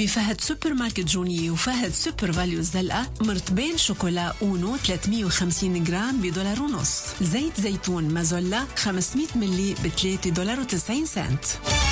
بفهد سوبر ماركت جونية وفهد سوبر فاليو الزلقة مرطبين شوكولا أونو 350 جرام $1.50. زيت زيتون مازولا 500 ملي $3.90.